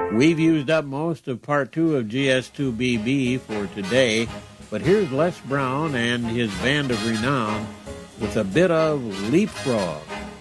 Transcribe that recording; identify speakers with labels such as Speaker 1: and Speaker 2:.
Speaker 1: We've used up most of part 2 of GS2BB for today, but here's Les Brown and his band of renown with a bit of Leapfrog.